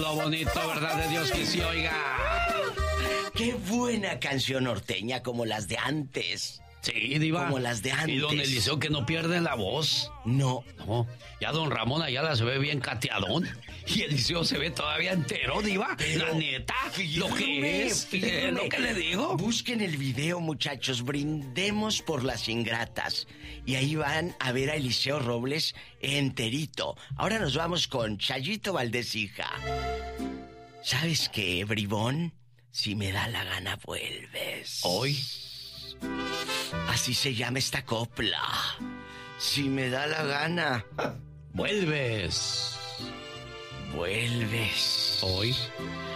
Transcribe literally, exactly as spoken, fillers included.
Lo bonito, verdad de Dios que sí, oiga. Qué buena canción norteña, como las de antes. Sí, diva. Como las de antes. Y don Eliseo que no pierde la voz. No. No. Ya don Ramón Ayala se ve bien cateadón. Y Eliseo se ve todavía entero, diva. Pero, la neta, fírme, lo que es. fírme. Lo que le digo. Busquen el video, muchachos. Brindemos por las ingratas. Y ahí van a ver a Eliseo Robles enterito. Ahora nos vamos con Chayito Valdés, hija. ¿Sabes qué, bribón? Si me da la gana, vuelves. Hoy. Así se llama esta copla. Si me da la gana, vuelves. Vuelves. Hoy.